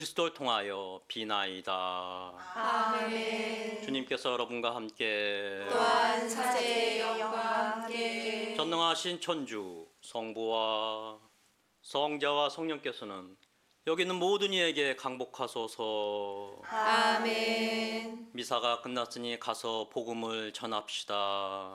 그리스도를 통하여 비나이다. 아멘. 주님께서 여러분과 함께 또한 사제의 영과 함께 전능하신 천주 성부와 성자와 성령께서는 여기 있는 모든 이에게 강복하소서. 아멘. 미사가 끝났으니 가서 복음을 전합시다.